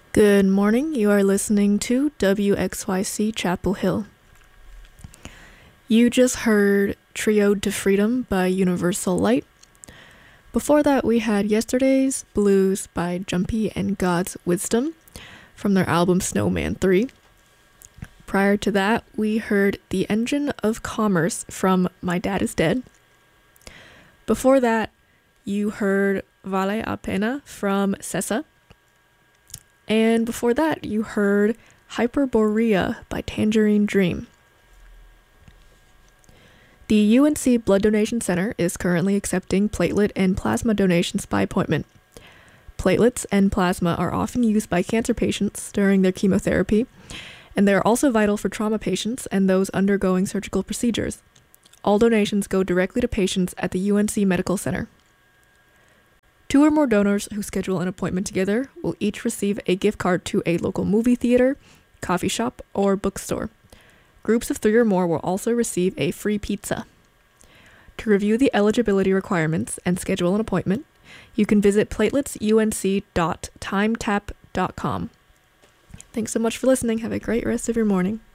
Good morning. You are listening to WXYC Chapel Hill. You just heard Trioed to Freedom by Universal Light. Before that, we had Yesterday's Blues by Jumpy and God's Wisdom from their album Snowman 3. Prior to that, we heard The Engine of Commerce from My Dad is Dead. Before that, you heard Vale a Pena from Sessa. And before that, you heard Hyperborea by Tangerine Dream. The UNC Blood Donation Center is currently accepting platelet and plasma donations by appointment. Platelets and plasma are often used by cancer patients during their chemotherapy, and they are also vital for trauma patients and those undergoing surgical procedures. All donations go directly to patients at the UNC Medical Center. 2 or more donors who schedule an appointment together will each receive a gift card to a local movie theater, coffee shop, or bookstore. Groups of 3 or more will also receive a free pizza. To review the eligibility requirements and schedule an appointment, you can visit plateletsunc.timetap.com. Thanks so much for listening. Have a great rest of your morning.